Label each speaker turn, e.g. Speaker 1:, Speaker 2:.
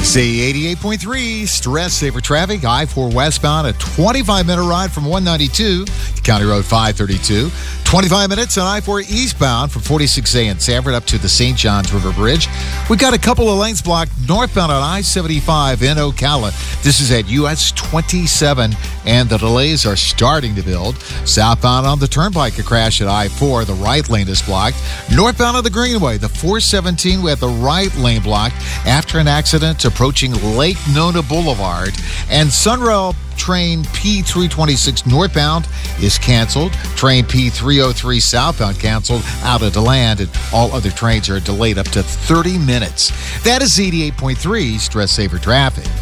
Speaker 1: Z88.3, stress saver traffic. I-4 westbound, a 25-minute ride from 192 to County Road 532. 25 minutes on I-4 eastbound from 46A in Sanford up to the St. Johns River Bridge. We've got a couple of lanes blocked northbound on I-75 in Ocala. This is at US 27, and the delays are starting to build. Southbound on the Turnpike, a crash at I-4. The right lane is blocked. Northbound on the Greenway, the 417, we have the right lane blocked after an accident approaching Lake Nona Boulevard. And Sunrail train P326 northbound is canceled. Train P303 southbound canceled out of DeLand, and all other trains are delayed up to 30 minutes. That is Z88.3 stress saver traffic.